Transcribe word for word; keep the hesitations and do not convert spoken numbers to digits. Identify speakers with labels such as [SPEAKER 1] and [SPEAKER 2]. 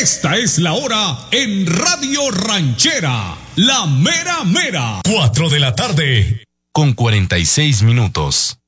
[SPEAKER 1] Esta es la hora en Radio Ranchera, la mera mera.
[SPEAKER 2] Cuatro de la tarde, con cuarenta y seis minutos.